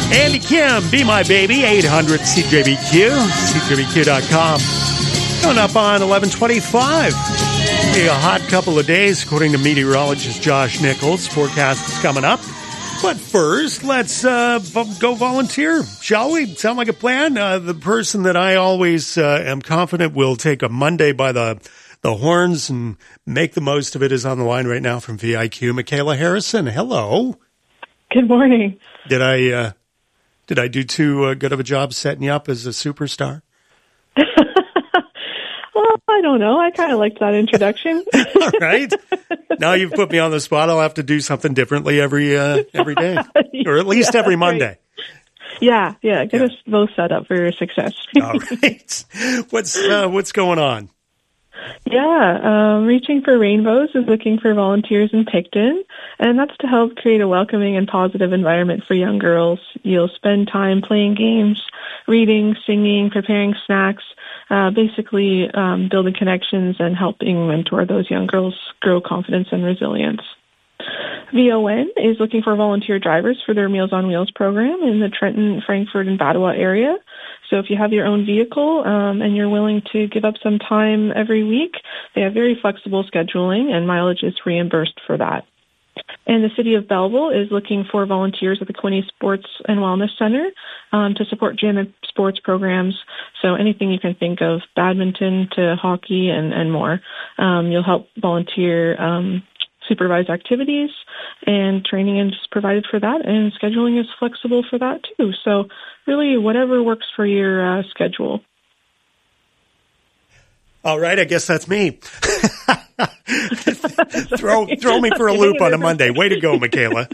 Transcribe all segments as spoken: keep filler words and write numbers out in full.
Andy Kim, Be My Baby, eight hundred C J B Q, C J B Q dot com. Coming up on eleven twenty-five. A hot couple of days, according to meteorologist Josh Nichols. Forecast is coming up. But first, let's uh, go volunteer, shall we? Sound like a plan? Uh, the person that I always uh, am confident will take a Monday by the the horns and make the most of it is on the line right now from V I Q. Michaela Harrison, hello. Good morning. Did I uh, did I do too uh, good of a job setting you up as a superstar? Well, I don't know. I kind of liked that introduction. All right. Now you've put me on the spot. I'll have to do something differently every uh, every day, or at least yeah, every Monday. Right. Yeah, yeah. Get yeah. us both set up for your success. All right. What's uh, what's going on? Yeah, um, Reaching for Rainbows is looking for volunteers in Picton, and that's to help create a welcoming and positive environment for young girls. You'll spend time playing games, reading, singing, preparing snacks, uh, basically um, building connections and helping mentor those young girls grow confidence and resilience. V O N is looking for volunteer drivers for their Meals on Wheels program in the Trenton, Frankfort, and Ottawa area. So if you have your own vehicle um, and you're willing to give up some time every week, they have very flexible scheduling and mileage is reimbursed for that. And the City of Belleville is looking for volunteers at the Quinney Sports and Wellness Center um, to support gym and sports programs. So anything you can think of, badminton to hockey and, and more. Um, you'll help volunteer um, supervise activities, and training is provided for that, and scheduling is flexible for that too. So really whatever works for your uh, schedule. All right, I guess that's me. throw throw me for a loop on a Monday. Way to go, Michaela.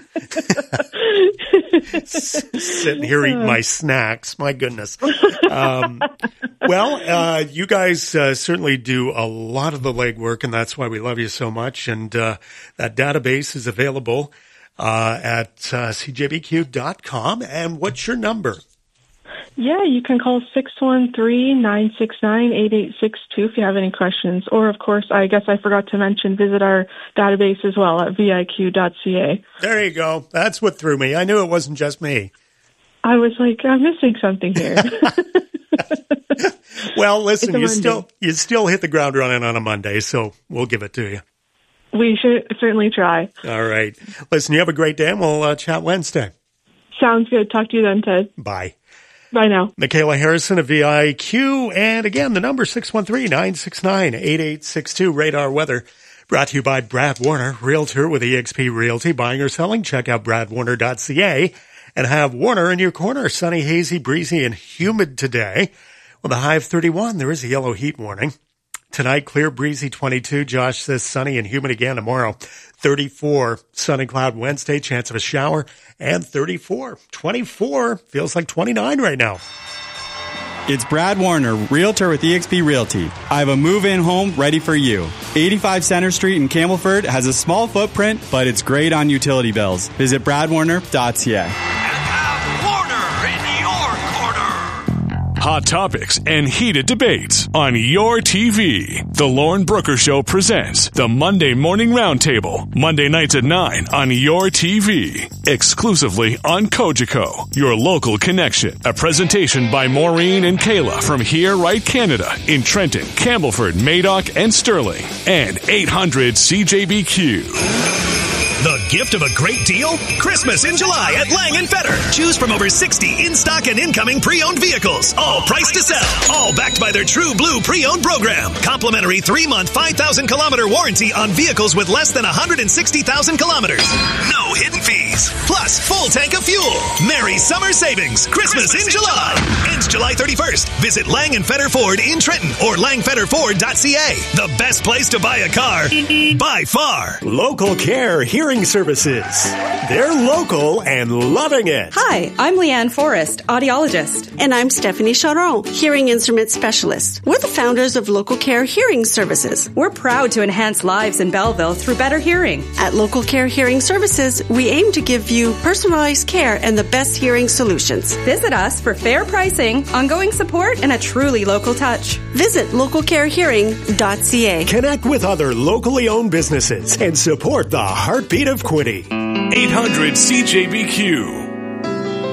Sitting here eating my snacks. My goodness. Um, well, uh, you guys uh, certainly do a lot of the legwork, and that's why we love you so much. And uh, that database is available uh, at uh, C J B Q dot com. And what's your number? Yeah, you can call six one three, nine six nine, eight eight six two if you have any questions. Or, of course, I guess I forgot to mention, visit our database as well at V I Q dot C A. There you go. That's what threw me. I knew it wasn't just me. I was like, I'm missing something here. Well, listen, you still you still hit the ground running on a Monday, so we'll give it to you. We should certainly try. All right. Listen, you have a great day, and we'll uh, chat Wednesday. Sounds good. Talk to you then, Ted. Bye. Bye now. Michaela Harrison of V I Q. And again, the number six one three, nine six nine, eight eight six two. Radar Weather brought to you by Brad Warner, Realtor with E X P Realty. Buying or selling? Check out brad warner dot c a and have Warner in your corner. Sunny, hazy, breezy, and humid today. With a high of thirty-one, there is a yellow heat warning. Tonight, clear, breezy, twenty-two. Josh says sunny and humid again tomorrow. thirty-four, sun and cloud Wednesday, chance of a shower, and thirty-four. twenty-four, feels like twenty-nine right now. It's Brad Warner, Realtor with E X P Realty. I have a move-in home ready for you. eighty-five Center Street in Campbellford has a small footprint, but it's great on utility bills. Visit brad warner dot c a. Hot topics and heated debates on your T V. The Lauren Brooker Show presents the Monday Morning Roundtable. Monday nights at nine on your T V. Exclusively on Cogeco, your local connection. A presentation by Maureen and Kayla from Here Right Canada in Trenton, Campbellford, Madoc, and Sterling. And eight hundred C J B Q. The gift of a great deal? Christmas in July at Lang and Fetter. Choose from over sixty in-stock and incoming pre-owned vehicles. All priced to sell. All backed by their True Blue pre-owned program. Complimentary three-month, five thousand kilometer warranty on vehicles with less than one hundred sixty thousand kilometers. No hidden fees. Plus, full tank of fuel. Merry summer savings. Christmas, Christmas in July. July. Ends July thirty-first. Visit Lang and Fetter Ford in Trenton or lang fetter ford dot c a. The best place to buy a car by far. Local Care Hearing Services. They're local and loving it. Hi, I'm Leanne Forrest, audiologist. And I'm Stephanie Charon, hearing instrument specialist. We're the founders of Local Care Hearing Services. We're proud to enhance lives in Belleville through better hearing. At Local Care Hearing Services, we aim to give you personalized care and the best hearing solutions. Visit us for fair pricing, ongoing support, and a truly local touch. Visit local care hearing dot c a. Connect with other locally owned businesses and support the heartbeat of Quinney. eight hundred C J B Q.